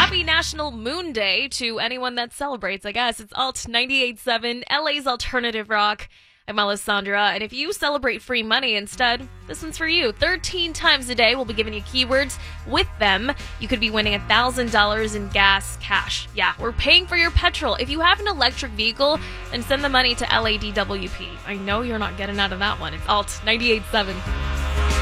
happy National Moon Day to anyone that celebrates, I guess. It's Alt 98.7, LA's alternative rock. I'm Alessandra, and if you celebrate free money instead, this one's for you. 13 times a day, we'll be giving you keywords. With them, you could be winning $1,000 in gas cash. Yeah, we're paying for your petrol. If you have an electric vehicle, then send the money to LADWP. I know you're not getting out of that one. It's Alt 98.7.